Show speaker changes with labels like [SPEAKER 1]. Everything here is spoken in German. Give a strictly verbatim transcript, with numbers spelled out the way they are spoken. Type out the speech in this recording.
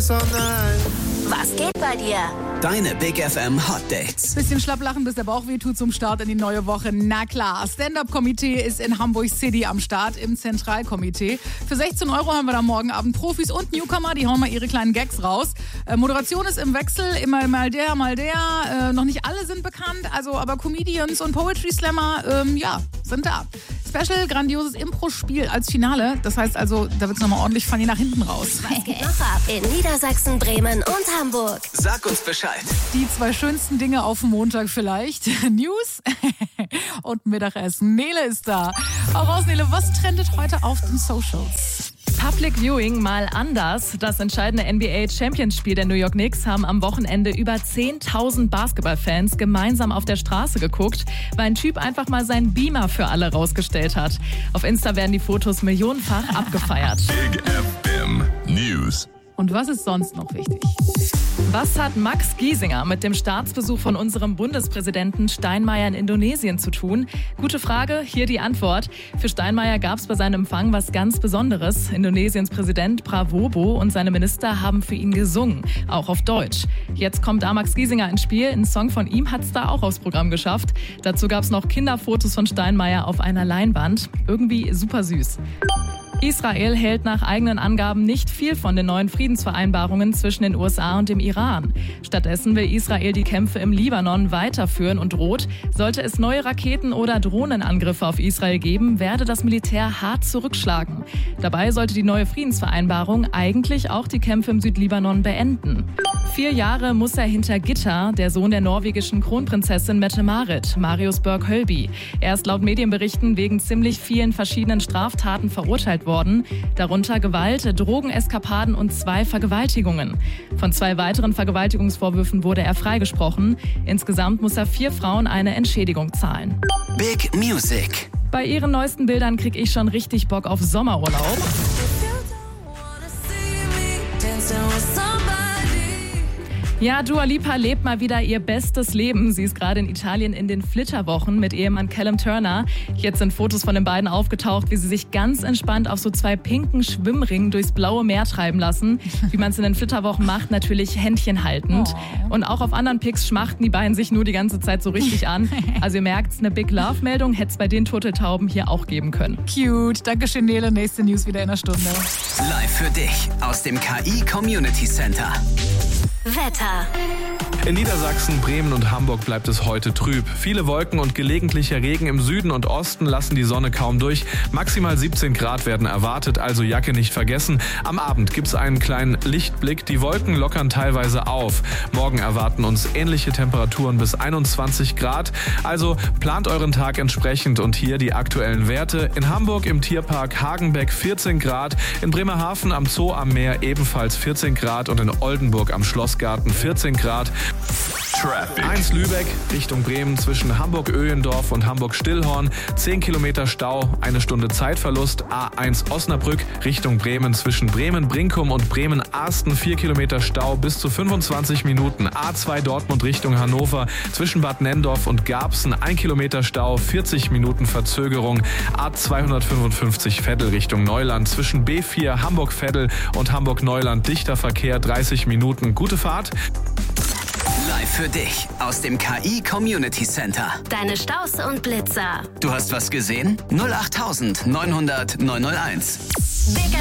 [SPEAKER 1] Yes or Nein.
[SPEAKER 2] Was geht bei dir?
[SPEAKER 3] Deine Big F M Hot Dates.
[SPEAKER 4] Bisschen schlapplachen, bis der Bauch wehtut zum Start in die neue Woche. Na klar, Stand-Up-Komitee ist in Hamburg City am Start im Zentralkomitee. Für sechzehn Euro haben wir da morgen Abend Profis und Newcomer, die hauen mal ihre kleinen Gags raus. Äh, Moderation ist im Wechsel, immer mal der, mal der. Äh, noch nicht alle sind bekannt, also aber Comedians und Poetry Slammer, ähm, ja, sind da. Special, grandioses Impro-Spiel als Finale. Das heißt also, da wird's nochmal ordentlich funny nach hinten raus.
[SPEAKER 2] Was geht noch ab in Niedersachsen, Bremen und Hamburg?
[SPEAKER 3] Sag uns Bescheid.
[SPEAKER 4] Die zwei schönsten Dinge auf dem Montag vielleicht. News und Mittagessen. Nele ist da. Auch raus, Nele, was trendet heute auf den Socials?
[SPEAKER 5] Public Viewing mal anders. Das entscheidende N B A-Champions-Spiel der New York Knicks haben am Wochenende über zehntausend Basketballfans gemeinsam auf der Straße geguckt, weil ein Typ einfach mal seinen Beamer für alle rausgestellt hat. Auf Insta werden die Fotos millionenfach abgefeiert.
[SPEAKER 6] Big F M News.
[SPEAKER 4] Und was ist sonst noch wichtig?
[SPEAKER 5] Was hat Max Giesinger mit dem Staatsbesuch von unserem Bundespräsidenten Steinmeier in Indonesien zu tun? Gute Frage, hier die Antwort. Für Steinmeier gab es bei seinem Empfang was ganz Besonderes. Indonesiens Präsident Prabowo und seine Minister haben für ihn gesungen, auch auf Deutsch. Jetzt kommt da Max Giesinger ins Spiel. Ein Song von ihm hat es da auch aufs Programm geschafft. Dazu gab es noch Kinderfotos von Steinmeier auf einer Leinwand. Irgendwie super süß. Israel hält nach eigenen Angaben nicht viel von den neuen Friedensvereinbarungen zwischen den U S A und dem Iran. Stattdessen will Israel die Kämpfe im Libanon weiterführen und droht, sollte es neue Raketen- oder Drohnenangriffe auf Israel geben, werde das Militär hart zurückschlagen. Dabei sollte die neue Friedensvereinbarung eigentlich auch die Kämpfe im Südlibanon beenden. Vier Jahre muss er hinter Gitter, der Sohn der norwegischen Kronprinzessin Mette-Marit, Marius Berg-Hölby. Er ist laut Medienberichten wegen ziemlich vielen verschiedenen Straftaten verurteilt worden, darunter Gewalt, Drogeneskapaden und zwei Vergewaltigungen. Von zwei weiteren Vergewaltigungsvorwürfen wurde er freigesprochen. Insgesamt muss er vier Frauen eine Entschädigung zahlen.
[SPEAKER 3] Big Music.
[SPEAKER 5] Bei ihren neuesten Bildern krieg ich schon richtig Bock auf Sommerurlaub. Ja, Dua Lipa lebt mal wieder ihr bestes Leben. Sie ist gerade in Italien in den Flitterwochen mit Ehemann Callum Turner. Jetzt sind Fotos von den beiden aufgetaucht, wie sie sich ganz entspannt auf so zwei pinken Schwimmringen durchs blaue Meer treiben lassen. Wie man es in den Flitterwochen macht, natürlich Händchen haltend. Oh. Und auch auf anderen Pics schmachten die beiden sich nur die ganze Zeit so richtig an. Also ihr merkt, eine Big Love-Meldung hätte es bei den Turteltauben hier auch geben können.
[SPEAKER 4] Cute. Dankeschön, Nele. Nächste News wieder in einer Stunde.
[SPEAKER 3] Live für dich aus dem K I Community Center.
[SPEAKER 2] Wetter.
[SPEAKER 7] In Niedersachsen, Bremen und Hamburg bleibt es heute trüb. Viele Wolken und gelegentlicher Regen im Süden und Osten lassen die Sonne kaum durch. Maximal siebzehn Grad werden erwartet, also Jacke nicht vergessen. Am Abend gibt's einen kleinen Lichtblick. Die Wolken lockern teilweise auf. Morgen erwarten uns ähnliche Temperaturen bis einundzwanzig Grad. Also plant euren Tag entsprechend und hier die aktuellen Werte. In Hamburg im Tierpark Hagenbeck vierzehn Grad, in Bremerhaven am Zoo am Meer ebenfalls vierzehn Grad und in Oldenburg am Schlossgarten vierzehn Grad.
[SPEAKER 6] Traffic.
[SPEAKER 7] eins Lübeck Richtung Bremen zwischen Hamburg-Öhlendorf und Hamburg-Stillhorn. zehn Kilometer Stau, eine Stunde Zeitverlust. A eins Osnabrück Richtung Bremen zwischen Bremen-Brinkum und Bremen-Arsten. vier Kilometer Stau bis zu fünfundzwanzig Minuten. A zwei Dortmund Richtung Hannover zwischen Bad Nenndorf und Garbsen. ein Kilometer Stau, vierzig Minuten Verzögerung. A zweihundertfünfundfünfzig Veddel Richtung Neuland zwischen B vier Hamburg-Veddel und Hamburg-Neuland. Dichter Verkehr, dreißig Minuten. Gute Fahrt.
[SPEAKER 3] Live für dich aus dem K I Community Center.
[SPEAKER 2] Deine Staus und Blitzer.
[SPEAKER 3] Du hast was gesehen? null acht neunhundert neunhunderteins.
[SPEAKER 2] Big